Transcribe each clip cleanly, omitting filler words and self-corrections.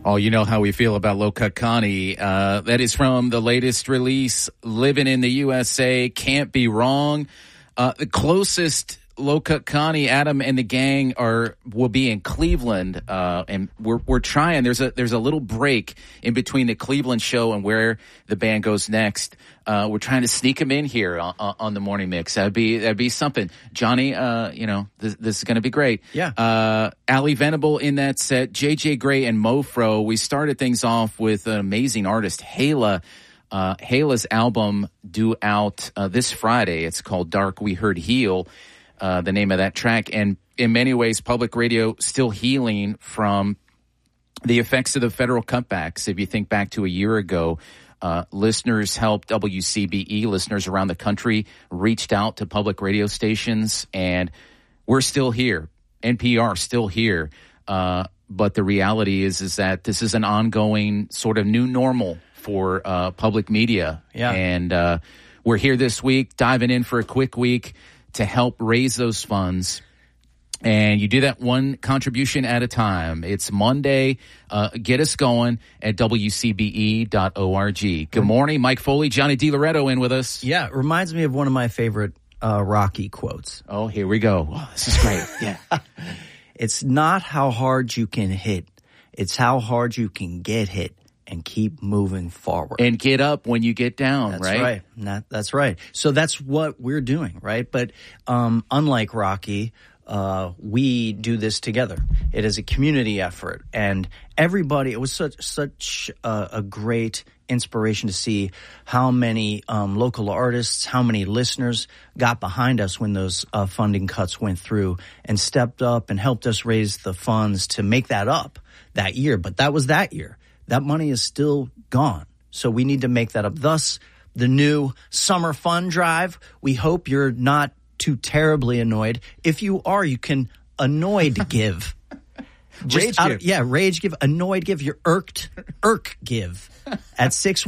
Oh, you know how we feel about Low Cut Connie. That is from the latest release, Living in the USA, Can't Be Wrong. The closest Low Cut Connie, Adam and the gang will be in Cleveland, and we're trying. There's a little break in between the Cleveland show and where the band goes next. We're trying to sneak them in here on the morning mix. That'd be something. Johnny, this is going to be great. Yeah. Ali Venable in that set, JJ Gray and Mofro. We started things off with an amazing artist, Hayla. Hayla's album due out this Friday. It's called Dark We Heard Heal, the name of that track. And in many ways, public radio still healing from the effects of the federal cutbacks. If you think back to a year ago, listeners helped WCBE, listeners around the country reached out to public radio stations, and we're still here. NPR still here. But the reality is that this is an ongoing sort of new normal for public media. Yeah. And we're here this week, diving in for a quick week to help raise those funds. And you do that one contribution at a time. It's Monday. Get us going at WCBE.org. Good morning, Mike Foley, Johnny DiLoretto in with us. Yeah, it reminds me of one of my favorite Rocky quotes. Oh, here we go. Oh, this is great. Yeah. It's not how hard you can hit. It's how hard you can get hit and keep moving forward. And get up when you get down, that's right? That's right. So that's what we're doing, right? But unlike Rocky, we do this together. It is a community effort, and everybody. It was such a great inspiration to see how many local artists, how many listeners got behind us when those funding cuts went through and stepped up and helped us raise the funds to make that up that year. But that was that year. That money is still gone. So we need to make that up. Thus, the new summer fun drive. We hope you're not too terribly annoyed. If you are, you can annoyed give. Rage give. Rage give, annoyed give, you're irk give at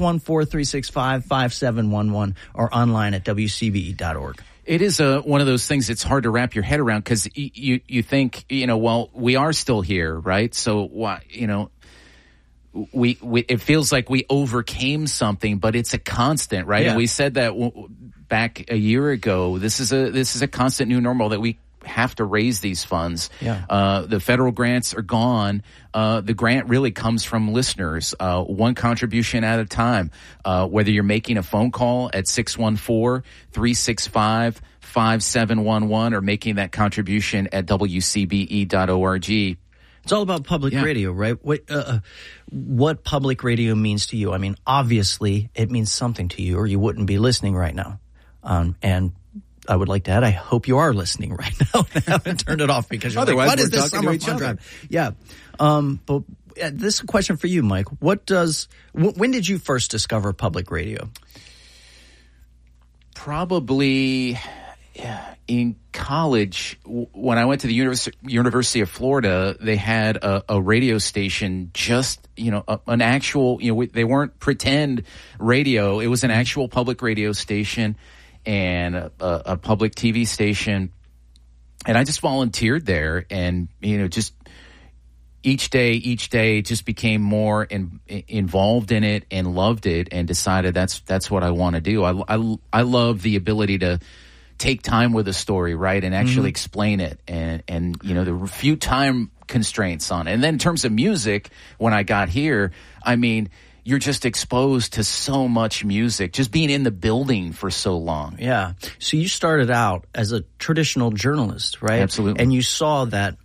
614-365-5711 or online at WCBE.org. It is one of those things that's hard to wrap your head around because you think, well, we are still here, right? So why, we it feels like we overcame something, but it's a constant, right? Yeah. And we said that back a year ago. This is a constant new normal that we have to raise these funds. Yeah. The federal grants are gone. The grant really comes from listeners, one contribution at a time. Whether you're making a phone call at 614-365-5711 or making that contribution at WCBE.org. It's all about public radio, right? What public radio means to you. I mean, obviously, it means something to you, or you wouldn't be listening right now. And I would like to add, I hope you are listening right now and haven't turned it off because you're otherwise, like, what is we're this talking summer to each fun other. drive? Yeah. But this is a question for you, Mike. When did you first discover public radio? Probably in college. When I went to the University of Florida, they had a radio station, just, an actual, they weren't pretend radio. It was an actual public radio station and a public TV station. And I just volunteered there and, just each day just became more involved in it and loved it and decided that's what I want to do. I love the ability to take time with a story, right, and actually explain it, and the few time constraints on it. And then in terms of music, when I got here, I mean, you're just exposed to so much music, just being in the building for so long. Yeah. So you started out as a traditional journalist, right? Absolutely. And you saw that,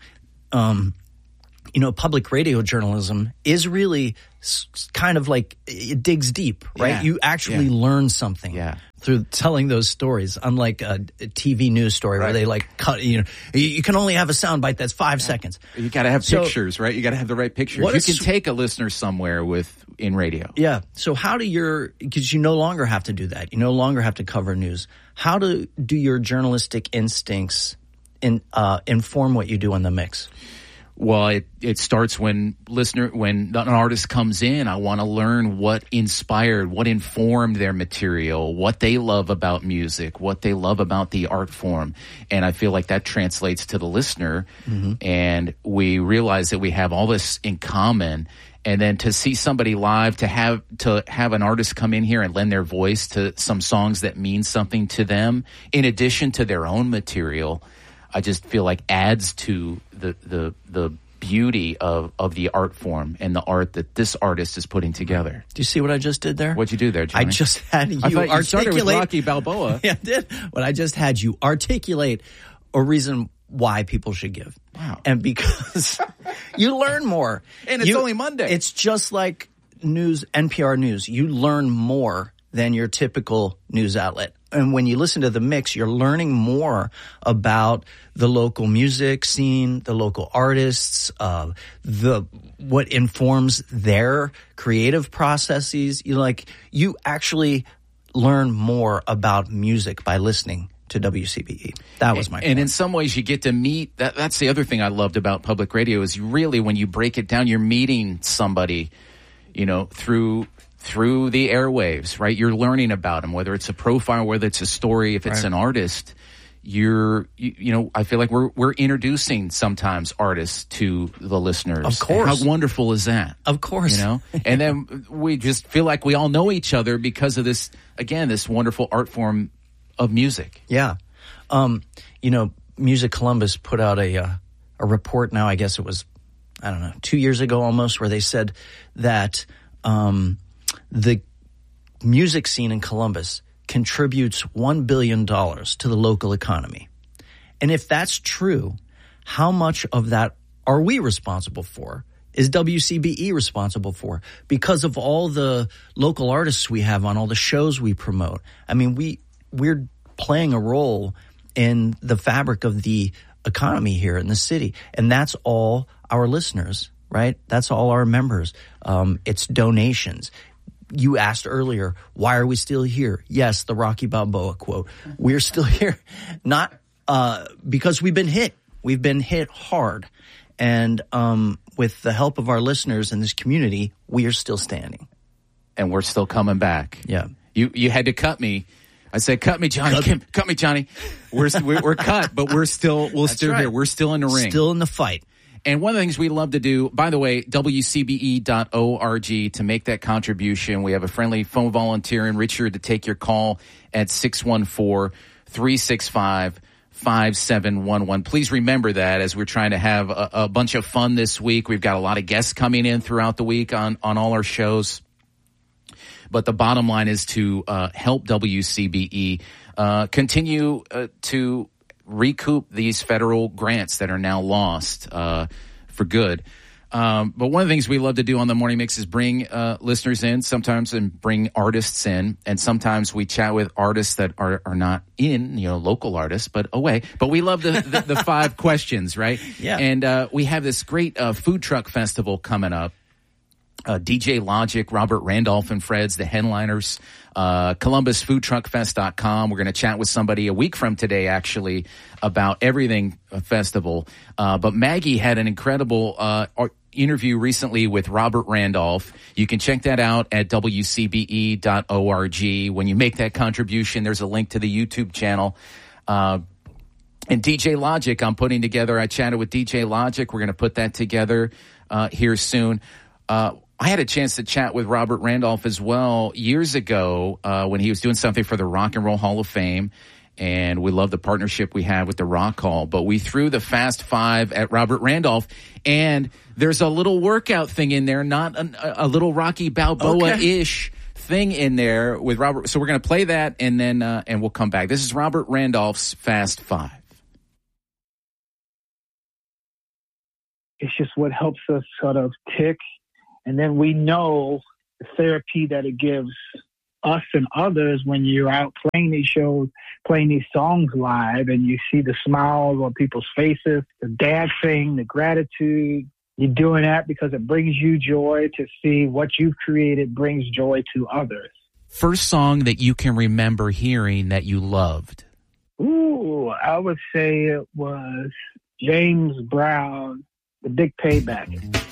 public radio journalism is really kind of like, it digs deep, right? Yeah. You actually learn something. Yeah. Through telling those stories, unlike a TV news story where they cut, you can only have a soundbite that's 5 seconds. You got to have pictures, right? You got to have the right pictures. You can take a listener somewhere in radio. Yeah. So because you no longer have to do that. You no longer have to cover news. How do your journalistic instincts inform what you do in the mix? Well, it starts when an artist comes in. I want to learn what inspired, what informed their material, what they love about music, what they love about the art form. And I feel like that translates to the listener. Mm-hmm. And we realize that we have all this in common. And then to see somebody live, to have an artist come in here and lend their voice to some songs that mean something to them, in addition to their own material, I just feel like adds to the beauty of the art form and the art that this artist is putting together. Do you see what I just did there? What'd you do there, Johnny? I just had you articulate. You started with Rocky Balboa. Yeah, I did. But I just had you articulate a reason why people should give. Wow. And because you learn more. And it's only Monday. It's just like NPR News. You learn more than your typical news outlet. And when you listen to the mix, you're learning more about the local music scene, the local artists, what informs their creative processes. You actually learn more about music by listening to WCBE. That was my point. And in some ways you get to meet, that's the other thing I loved about public radio is really, when you break it down, you're meeting somebody, through the airwaves, right? You're learning about them, whether it's a profile, whether it's a story, if it's an artist. I feel like we're introducing sometimes artists to the listeners. Of course. How wonderful is that? Of course. And then we just feel like we all know each other because of this wonderful art form of music. Yeah. Music Columbus put out a report now, I guess it was, 2 years ago almost, where they said that the music scene in Columbus contributes $1 billion to the local economy. And if that's true, how much of that are we responsible for? Is WCBE responsible for? Because of all the local artists we have on, all the shows we promote. I mean, we're playing a role in the fabric of the economy here in the city. And that's all our listeners, right? That's all our members. It's donations. You asked earlier, why are we still here? Yes, the Rocky Balboa quote. We're still here, not because we've been hit. We've been hit hard. And with the help of our listeners in this community, we are still standing. And we're still coming back. Yeah. You had to cut me. I said, cut me, Johnny. Cut me, Johnny. We're cut, but we're still here. We're still in the ring. Still in the fight. And one of the things we love to do, by the way, WCBE.org to make that contribution. We have a friendly phone volunteer in Richard to take your call at 614-365-5711. Please remember that as we're trying to have a bunch of fun this week. We've got a lot of guests coming in throughout the week on all our shows. But the bottom line is to help WCBE continue to recoup these federal grants that are now lost for good. But one of the things we love to do on the Morning Mix is bring listeners in sometimes and bring artists in. And sometimes we chat with artists that are not in, local artists, but away. But we love the 5 questions, right? Yeah. And we have this great food truck festival coming up. DJ Logic, Robert Randolph and Fred's, the headliners, ColumbusFoodTruckFest.com. We're going to chat with somebody a week from today, actually, about everything festival. But Maggie had an incredible interview recently with Robert Randolph. You can check that out at WCBE.org. When you make that contribution, there's a link to the YouTube channel. And DJ Logic, I'm putting together. I chatted with DJ Logic. We're going to put that together here soon. I had a chance to chat with Robert Randolph as well years ago when he was doing something for the Rock and Roll Hall of Fame. And we love the partnership we have with the Rock Hall. But we threw the Fast Five at Robert Randolph, and there's a little workout thing in there, not a little Rocky Balboa-ish thing in there with Robert. So we're going to play that, and then and we'll come back. This is Robert Randolph's Fast Five. It's just what helps us sort of tick. And then we know the therapy that it gives us and others when you're out playing these shows, playing these songs live, and you see the smiles on people's faces, the dancing, the gratitude. You're doing that because it brings you joy to see what you've created brings joy to others. First song that you can remember hearing that you loved? Ooh, I would say it was James Brown, the big payback.